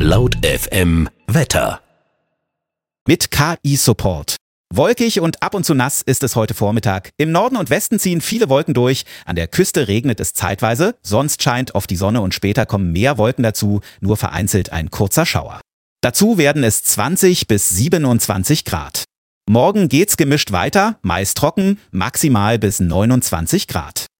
Laut FM Wetter. Mit KI-Support. Wolkig und ab und zu nass ist es heute Vormittag. Im Norden und Westen ziehen viele Wolken durch. An der Küste regnet es zeitweise. Sonst scheint oft die Sonne und später kommen mehr Wolken dazu. Nur vereinzelt ein kurzer Schauer. Dazu werden es 20 bis 27 Grad. Morgen geht's gemischt weiter, meist trocken, maximal bis 29 Grad.